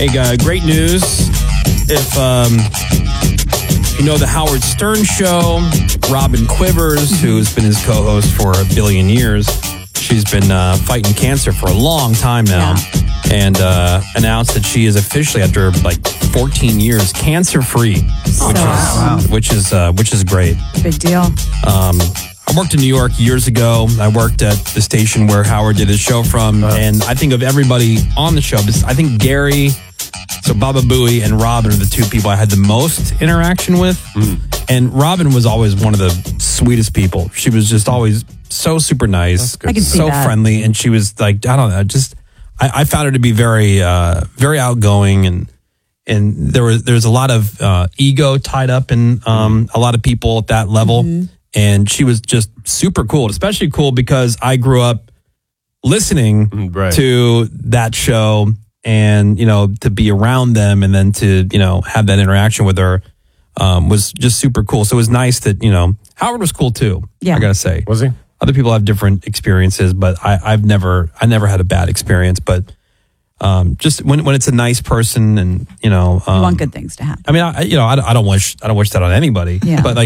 Hey, great news. If you know the Howard Stern Show, Robin Quivers, who's been his co-host for a billion years, she's been fighting cancer for a long time now, and announced that she is officially, after like 14 years, cancer-free, which is great. Big deal. I worked in New York years ago. I worked at the station where Howard did his show from, and I think of everybody on the show, I think Gary, so Baba Booey, and Robin are the two people I had the most interaction with. And Robin was always one of the sweetest people. She was just always so super nice, I can see so that. friendly, and she was like, I don't know, just I found her to be very very outgoing, and there's a lot of ego tied up in a lot of people at that level. And she was just super cool, especially cool because I grew up listening to that show, and, you know, to be around them and then to, you know, have that interaction with her was just super cool. So it was nice that, you know, Howard was cool too. Yeah. I gotta say. Was he? Other people have different experiences, but I never had a bad experience. But just when it's a nice person, and, you know, You want good things to happen. I mean, I don't wish that on anybody. Yeah. But like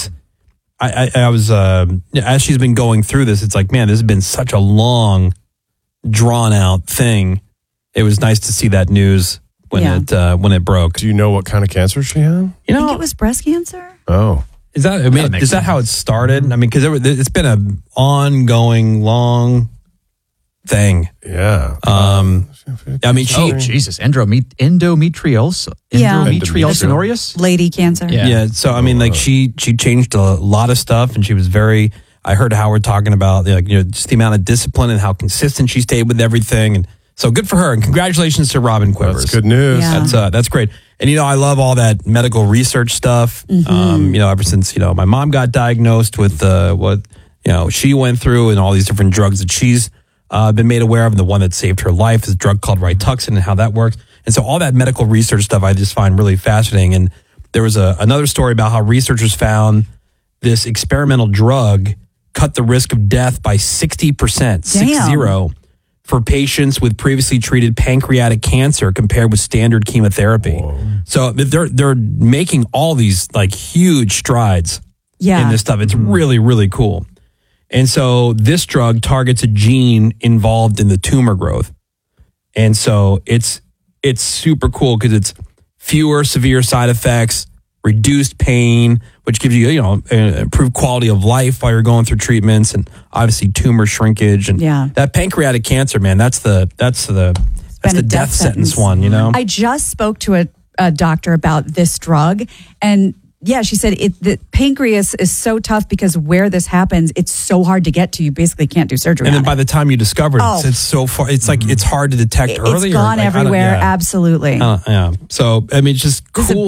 I was as she's been going through this, it's like, man, this has been such a long, drawn out thing. It was nice to see that news when it broke. Do you know what kind of cancer she had? You I know, think it was breast cancer. Oh. is that how it started? I mean, because it's been an ongoing long thing. Yeah. I mean, Oh, Jesus. Endometriosis. Yeah. Endometriosis aureus? Lady cancer. Yeah. So I mean, like she changed a lot of stuff, and she was very. I heard Howard talking about, like, you know, just the amount of discipline and how consistent she stayed with everything, and so good for her. And congratulations to Robin Quivers. That's good news. Yeah. That's great. And, you know, I love all that medical research stuff. You know, ever since, you know, my mom got diagnosed with what, you know, she went through, and all these different drugs that she's been made aware of. And the one that saved her life is a drug called Rituxan, and how that works. And so all that medical research stuff I just find really fascinating. And there was another story about how researchers found this experimental drug cut the risk of death by 60%, 60, for patients with previously treated pancreatic cancer compared with standard chemotherapy. Whoa. So they're making all these like huge strides in this stuff. It's really, really cool. And so this drug targets a gene involved in the tumor growth. And so it's super cool because it's fewer severe side effects, reduced pain, which gives you, you know, improved quality of life while you're going through treatments, and obviously tumor shrinkage. And that pancreatic cancer, man, that's the death sentence one, you know? I just spoke to a doctor about this drug, and yeah, she said the pancreas is so tough because where this happens, it's so hard to get to. You basically can't do surgery. And then by the time you discover it, it's so far. It's like it's hard to detect early. It's gone everywhere. Absolutely. Yeah. So I mean, it's just cool.